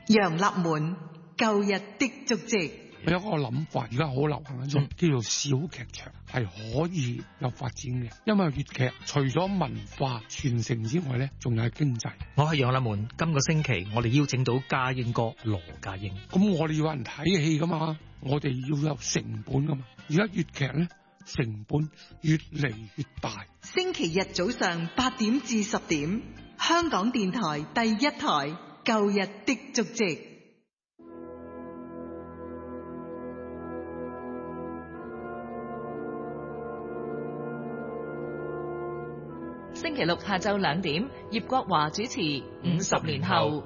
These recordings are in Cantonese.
楊立門舊日的足跡。 有一個諗法，而家好流行一種叫做小劇場，係可以有發展嘅。因為粵劇除咗文化傳承之外咧，仲有經濟。 我係楊立門，今個星期我哋邀請到家英哥羅家英。 咁我哋要有人睇戲噶嘛，我哋要有成本噶嘛。而家粵劇咧成本越嚟越大。 星期日早上8點至10點，香港電台第一台舊日的足跡。 星期六下晝2點，葉國華主持《50年後》。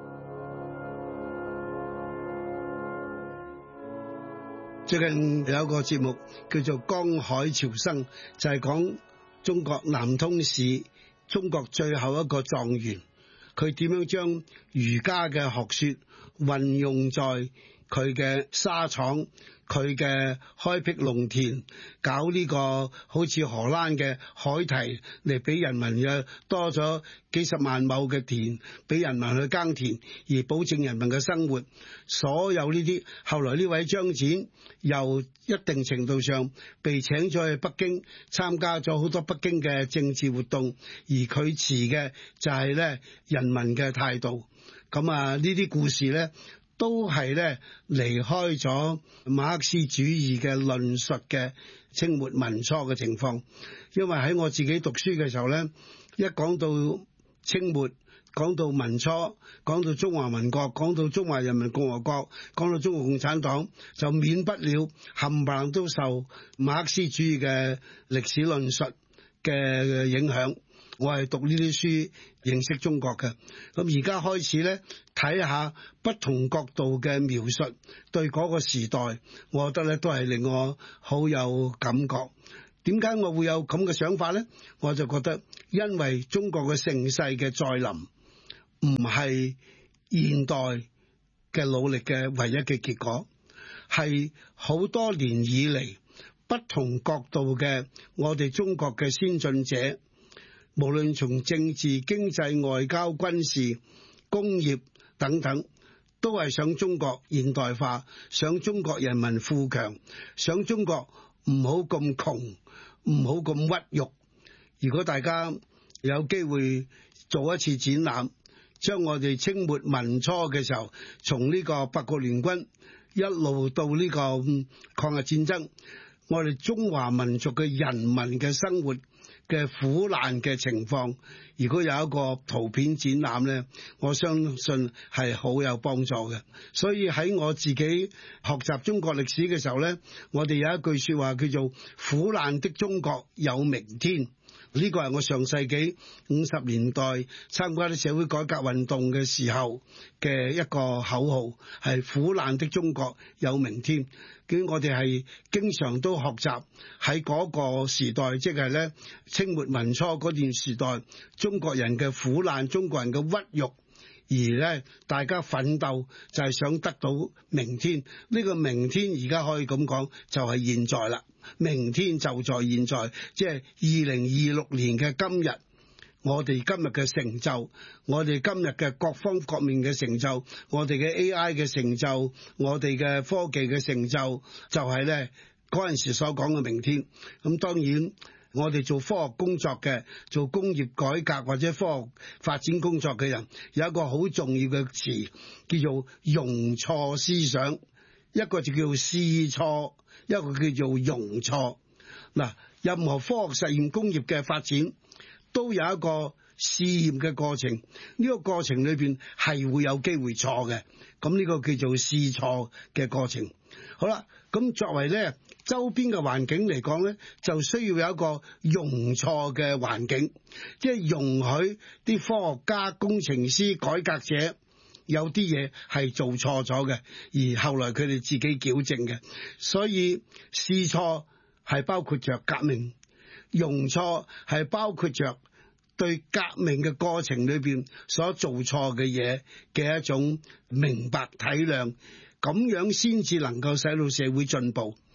最近有一個節目叫做《江海潮生》，就係講中國南通市中國最後一個狀元，佢點樣將儒家嘅學說運用在佢嘅沙廠，佢嘅開闢農田，搞呢個好似荷蘭嘅海堤嚟俾人民嘅多咗幾十萬畝嘅田，俾人民去耕田，而保證人民嘅生活。所有呢啲，後來呢位張展又一定程度上被請咗去北京，參加咗好多北京嘅政治活動，而佢持嘅就係咧人民嘅態度。咁啊，呢啲故事咧都係咧離開咗馬克思主義嘅論述嘅清末民初嘅情況。因為喺我自己讀書嘅時候咧，一講到清末，講到民初，講到中華民國，講到中華人民共和國，講到中國共產黨，就免不了冚唪唥都受馬克思主義嘅歷史論述嘅影響。我係讀呢啲書認識中國嘅。咁而家開始咧睇下不同角度嘅描述，對嗰個時代，我覺得咧都係令我好有感覺。點解我會有咁嘅想法咧？我就覺得因為中國嘅盛世嘅再臨唔係現代嘅努力嘅唯一嘅結果，係好多年以嚟不同角度嘅我哋中國嘅先進者，無論從政治、經濟、外交、軍事、工業等等，都係想中國現代化，想中國人民富強，想中國唔好咁窮，唔好咁屈辱。如果大家有機會做一次展覽，將我哋清末民初嘅時候，從呢個八國聯軍一路到呢個抗日戰爭，我哋中華民族嘅人民嘅生活嘅苦難嘅情況，如果有一個圖片展覽呢，我相信係好有幫助嘅。所以喺我自己學習中國歷史嘅時候呢，我哋有一句說話叫做苦難的中國有明天。呢個係我上世紀50年代參加啲社會改革運動嘅時候嘅一個口號，係苦難的中國有明天。咁我哋係經常都學習喺嗰個時代，即係咧清末民初嗰段時代，中國人嘅苦難，中國人嘅屈辱，而咧大家奮鬥就係想得到明天。呢個明天而家可以咁講，就係現在啦。明天就在現在，即係2026年嘅今日，我哋今日嘅成就，我哋今日嘅各方各面嘅成就，我哋嘅 AI 嘅成就，我哋嘅科技嘅成就，就係咧嗰陣時所講嘅明天。咁當然我哋做科學工作嘅，做工業改革或者科學發展工作嘅人，有一個好重要嘅詞叫做容錯思想，一個就叫試錯，一個叫做容錯。嗱，任何科學實驗工業嘅發展都有一個試驗嘅過程，呢個過程裏邊係會有機會錯嘅，咁呢個叫做試錯嘅過程。好啦，咁作為咧周邊嘅環境嚟講咧，就需要有一個容錯嘅環境，即係容許啲科學家、工程師、改革者有啲嘢係做錯咗嘅，而後來佢哋自己矯正嘅。所以試錯係包括着革命，容錯係包括着對革命嘅過程裏邊所做錯嘅嘢嘅一種明白體諒，咁樣先至能夠使到社會進步。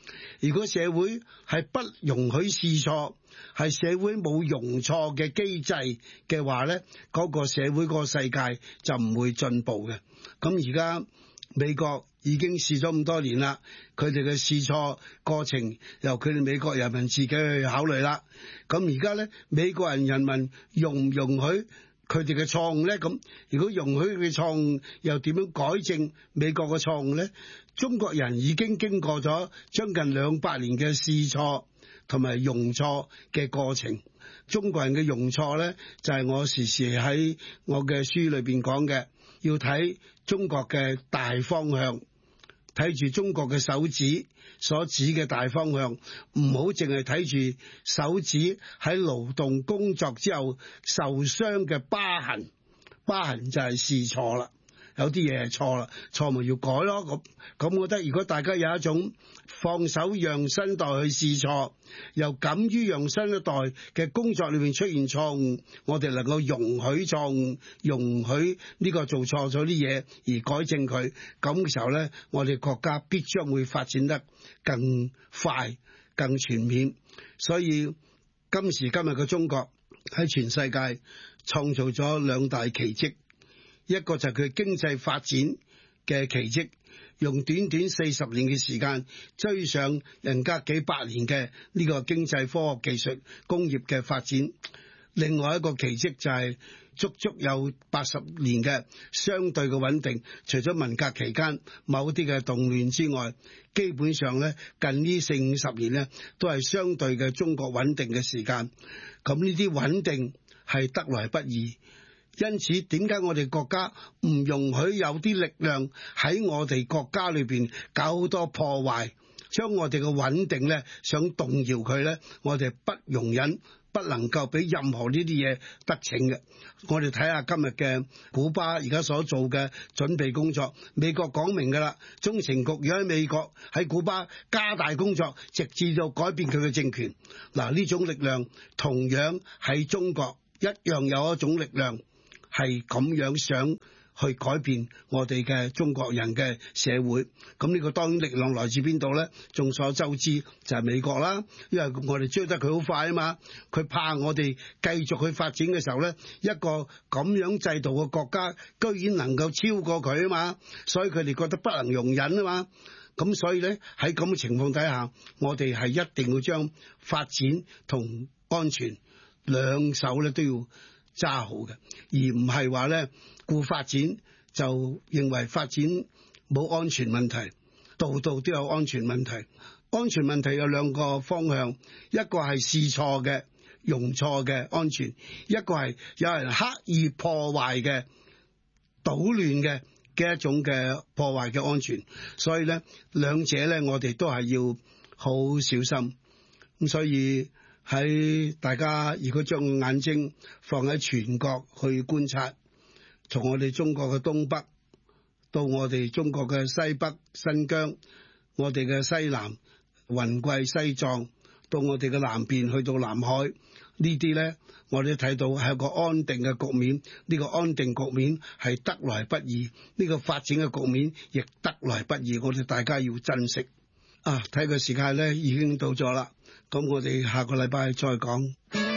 如果社會係不容許試錯，係社會冇容錯嘅機制嘅話咧，嗰個社會嗰個世界就唔會進步嘅。咁而家美國已經試咗咁多年啦，佢哋嘅試錯過程由佢哋美國人民自己去考慮啦。咁而家咧，美國人民容唔容許佢哋嘅錯誤咧？咁如果容許佢嘅錯誤，又點樣改正美國嘅錯誤咧？中國人已經經過咗將近200年嘅試錯同埋容錯嘅過程。中國人嘅容錯咧，就係我時時喺我嘅書裏邊講嘅，要睇中國嘅大方向，睇住中國嘅手指所指嘅大方向，唔好淨係睇住手指喺勞動工作之後受傷嘅疤痕，疤痕就係試錯啦。有啲嘢係錯啦，錯咪要改咯。咁我覺得如果大家有一種放手讓新一代去試錯，又敢於讓新一代嘅工作裏面出現錯誤，我哋能夠容許錯誤，容許呢個做錯咗啲嘢而改正佢，咁嘅時候咧，我哋國家必將會發展得更快、更全面。所以今時今日嘅中國喺全世界創造咗2大奇蹟。一個就係佢經濟發展嘅奇蹟，用短短40年嘅時間追上人家幾百年嘅呢個經濟、科學、技術、工業嘅發展。另外一個奇蹟就係足足有80年嘅相對嘅穩定，除咗文革期間某啲嘅動亂之外，基本上咧近呢40-50年咧都係相對嘅中國穩定嘅時間。咁呢啲穩定係得來不易。因此，點解我哋國家唔容許有啲力量喺我哋國家裏邊搞好多破壞，將我哋嘅穩定咧想動搖佢咧？我哋不容忍，不能夠俾任何呢啲嘢得逞嘅。我哋睇下今日嘅古巴而家所做嘅準備工作，美國講明㗎啦，中情局如果喺美國喺古巴加大工作，直至到改變佢嘅政權。嗱，呢種力量同樣喺中國一樣有一種力量。係咁樣想去改變我哋嘅中國人嘅社會，咁呢個當然力量來自邊度咧？眾所周知就係美國啦，因為我哋追得佢好快啊嘛，佢怕我哋繼續去發展嘅時候咧，一個咁樣制度嘅國家居然能夠超過佢啊嘛，所以佢哋覺得不能容忍啊嘛，咁所以咧喺咁嘅情況底下，我哋係一定要將發展同安全兩手咧都要揸好嘅，而唔係話咧顧發展就認為發展冇安全問題，度度都有安全問題。安全問題有2個方向，一個係試錯嘅、容錯嘅安全，一個係有人刻意破壞嘅、搗亂嘅一種嘅破壞嘅安全。所以咧，兩者咧我哋都係要好小心。咁所以喺大家如果將眼睛放喺全國去觀察，從我哋中國嘅東北到我哋中國嘅西北新疆，我哋嘅西南雲貴西藏，到我哋嘅南邊去到南海，呢啲咧我哋睇到係一個安定嘅局面。呢個安定局面係得來不易，呢個發展嘅局面亦得來不易，我哋大家要珍惜。睇個時間咧已經到咗啦，咁我哋下個禮拜再講。